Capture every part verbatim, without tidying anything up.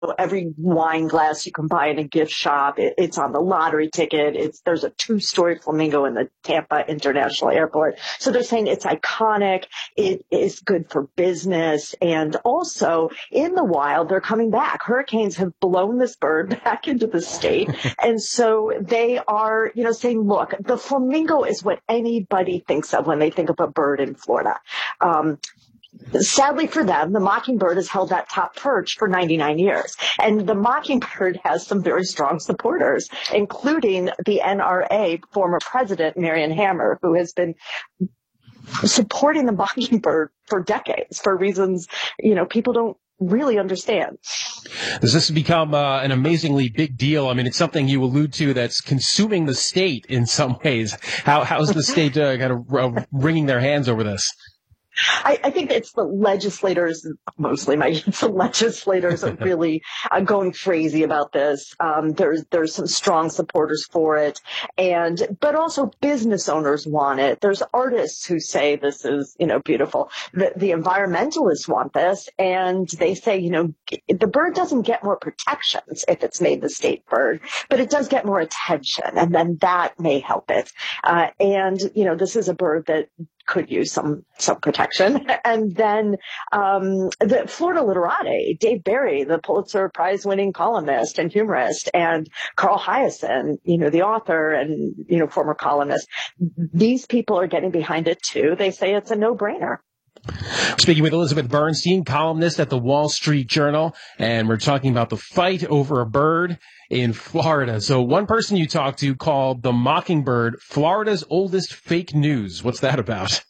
every wine glass you can buy in a gift shop, it, it's on the lottery ticket. It's there's a two-story flamingo in the Tampa International Airport. So they're saying it's iconic. It is good for business. And also in the wild, they're coming back. Hurricanes have blown this bird back into the state. And so they are, you know, saying, look, the flamingo is what anybody thinks of when they think of a bird in Florida. Um, Sadly for them, the mockingbird has held that top perch for ninety-nine years. And the mockingbird has some very strong supporters, including the N R A former president, Marion Hammer, who has been supporting the mockingbird for decades for reasons, you know, people don't really understand. Does this become uh, an amazingly big deal? I mean, it's something you allude to that's consuming the state in some ways. How How's the state uh, kind of uh, wringing their hands over this? I, I think it's the legislators, mostly my the legislators are really uh, going crazy about this. Um, there's there's some strong supporters for it, and but also business owners want it. There's artists who say this is you know beautiful. The, the environmentalists want this, and they say you know the bird doesn't get more protections if it's made the state bird, but it does get more attention, and then that may help it. Uh, and you know this is a bird that could use some some protection. And then um, the Florida literati, Dave Barry, the Pulitzer Prize-winning columnist and humorist, and Carl Hiaasen, you know, the author and, you know, former columnist, these people are getting behind it too. They say it's a no-brainer. Speaking with Elizabeth Bernstein, columnist at the Wall Street Journal, and we're talking about the fight over a bird in Florida. So one person you talked to called the mockingbird Florida's oldest fake news. What's that about?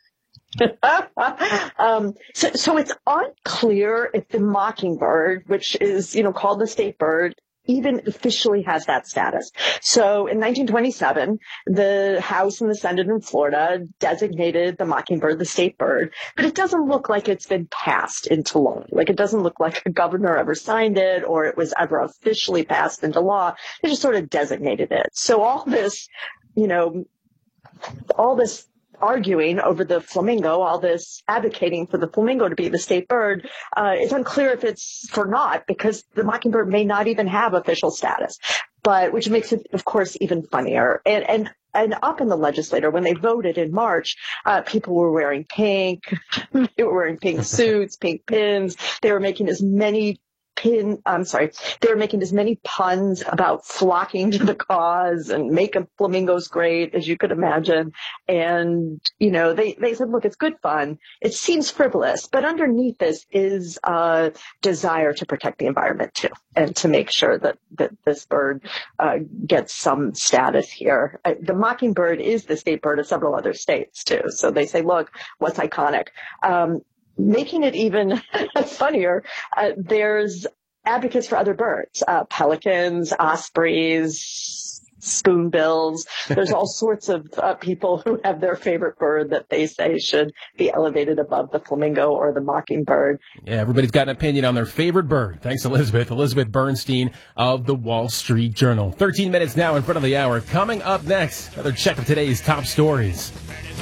um, so, so it's unclear if the mockingbird, which is, you know, called the state bird, even officially has that status. So in nineteen twenty-seven, the House and the Senate in Florida designated the mockingbird the state bird, but it doesn't look like it's been passed into law. Like it doesn't look like a governor ever signed it or it was ever officially passed into law. They just sort of designated it. So all this, you know, all this arguing over the flamingo, all this advocating for the flamingo to be the state bird, uh, it's unclear if it's for naught because the mockingbird may not even have official status, but which makes it, of course, even funnier. And, and, and up in the legislature, when they voted in March, uh, people were wearing pink. They were wearing pink suits, pink pins. They were making as many Pin, I'm sorry, they were making as many puns about flocking to the cause and making flamingos great as you could imagine. And, you know, they, they said, look, it's good fun. It seems frivolous, but underneath this is a desire to protect the environment too, and to make sure that, that this bird uh, gets some status here. Uh, the mockingbird is the state bird of several other states too. So they say, look, what's iconic? Um, Making it even funnier, uh, there's advocates for other birds, uh, pelicans, ospreys, spoonbills. There's all sorts of uh, people who have their favorite bird that they say should be elevated above the flamingo or the mockingbird. Yeah, everybody's got an opinion on their favorite bird. Thanks, Elizabeth. Elizabeth Bernstein of the Wall Street Journal. thirteen minutes now in front of the hour. Coming up next, another check of today's top stories.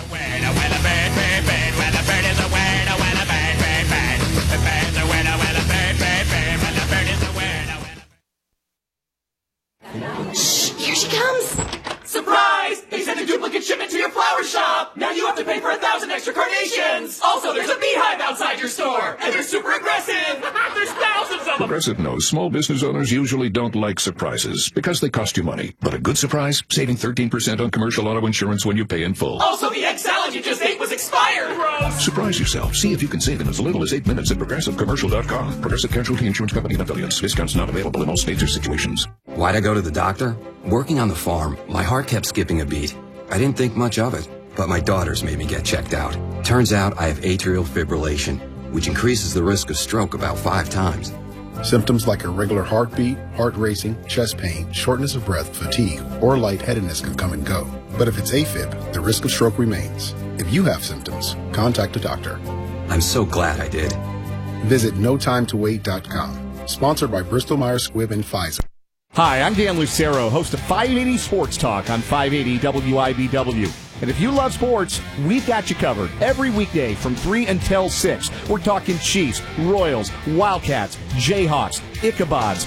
Shh, here she comes. Surprise! They sent a duplicate shipment to your flower shop. Now you have to pay for a thousand extra carnations. Also, there's a beehive outside your store, and they're super aggressive. There's thousands of them. Progressive knows small business owners usually don't like surprises because they cost you money. But a good surprise, saving thirteen percent on commercial auto insurance when you pay in full. Also, the egg salad you just ate was expired. Gross. Surprise yourself. See if you can save in as little as eight minutes at progressive commercial dot com. Progressive Casualty Insurance Company and affiliates. Discounts not available in all states or situations. Why'd I go to the doctor? Working on the farm, my heart kept skipping a beat. I didn't think much of it, but my daughters made me get checked out. Turns out I have atrial fibrillation, which increases the risk of stroke about five times. Symptoms like irregular heartbeat, heart racing, chest pain, shortness of breath, fatigue, or lightheadedness can come and go. But if it's AFib, the risk of stroke remains. If you have symptoms, contact a doctor. I'm so glad I did. Visit no time to wait dot com. Sponsored by Bristol Myers Squibb and Pfizer. Hi, I'm Dan Lucero, host of five eighty Sports Talk on five eighty W I B W. And if you love sports, we've got you covered. Every weekday from three until six, we're talking Chiefs, Royals, Wildcats, Jayhawks, Ichabods,